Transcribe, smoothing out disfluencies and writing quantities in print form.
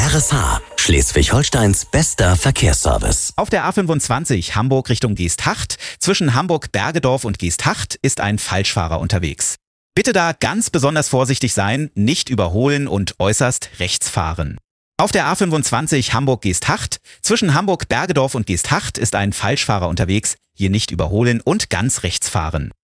RSH, Schleswig-Holsteins bester Verkehrsservice. Auf der A25 Hamburg Richtung Geesthacht zwischen Hamburg-Bergedorf und Geesthacht ist ein Falschfahrer unterwegs. Bitte da ganz besonders vorsichtig sein, nicht überholen und äußerst rechts fahren. Auf der A25 Hamburg-Geesthacht zwischen Hamburg-Bergedorf und Geesthacht ist ein Falschfahrer unterwegs, hier nicht überholen und ganz rechts fahren.